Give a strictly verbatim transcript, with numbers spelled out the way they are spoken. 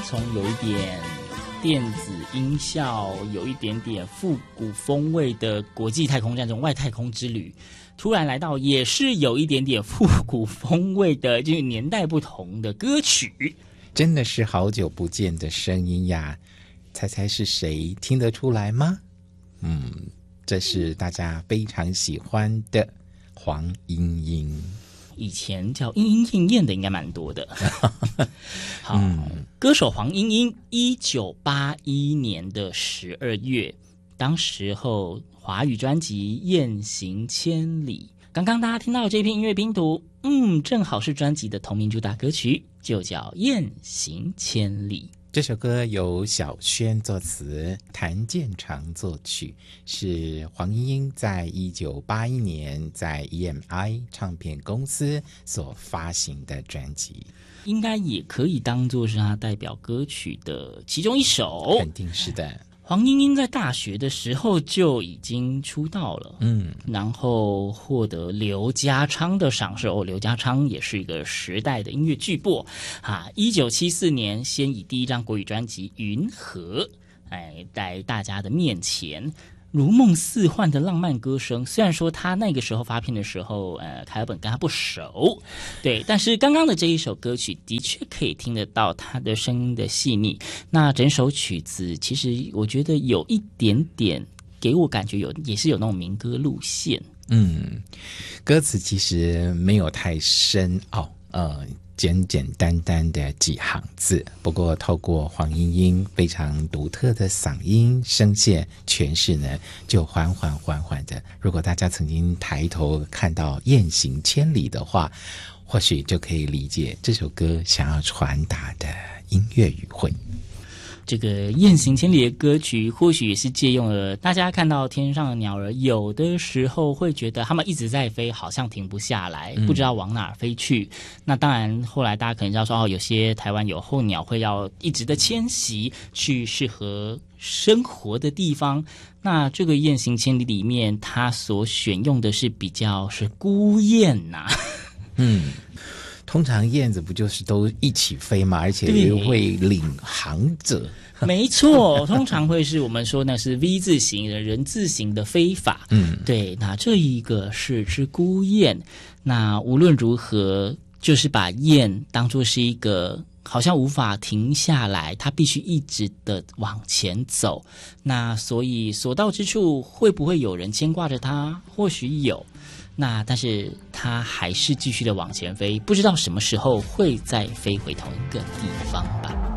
从有一点电子音效，有一点点复古风味的国际太空站这种外太空之旅，突然来到也是有一点点复古风味的，就是年代不同的歌曲。 真的是好久不见的声音呀，猜猜是谁？听得出来吗？嗯，这是大家非常喜欢的黄莺莺。 以前叫莺莺燕燕的应该蛮多的。好、嗯，歌手黄莺莺，一九八一年的十二月，当时候华语专辑《雁行千里》，刚刚大家听到的这篇音乐拼图，嗯，正好是专辑的同名主打歌曲，就叫《雁行千里》。 这首歌由小轩作词，谭健常作曲，是黄莺莺在一九八一年在 E M I 唱片公司所发行的专辑， 应该也可以当作是他代表歌曲的其中一首。 肯定是的。 黄莺莺在大学的时候就已经出道了，嗯，然后获得刘家昌的赏识。哦，刘家昌也是一个时代的音乐巨擘啊！一九七四年，先以第一张国语专辑《云河》哎，在大家的面前。如梦似幻的浪漫歌声，虽然说他那个时候发片的时候，呃，凯尔本跟他不熟，对，但是刚刚的这一首歌曲的确可以听得到他的声音的细腻。那整首曲子其实我觉得有一点点给我感觉有，也是有那种民歌路线。 嗯，歌词其实没有太深奥，呃。简简单单的几行字，不过透过黄莺莺非常独特的嗓音声线诠释呢，就缓缓缓缓的。如果大家曾经抬头看到雁行千里的话，或许就可以理解这首歌想要传达的音乐语汇。 这个雁行千里的歌曲或许也是借用了大家看到天上的鸟儿，有的时候会觉得它们一直在飞，好像停不下来，不知道往哪儿飞去、嗯、那当然后来大家可能知道说，哦，有些台湾有候鸟会要一直的迁徙去适合生活的地方。那这个雁行千里里面它所选用的是比较是孤雁呐、啊、嗯， 通常燕子不就是都一起飞吗？而且又会领航者。 没错，通常会是我们说那是 V 字形的人字形的飞法。嗯，对，那这一个是只孤雁。那无论如何，就是把雁当作是一个好像无法停下来，它必须一直的往前走。那所以所到之处，会不会有人牵挂着它？或许有。那但是它还是继续的往前飞，不知道什么时候会再飞回同一个地方吧。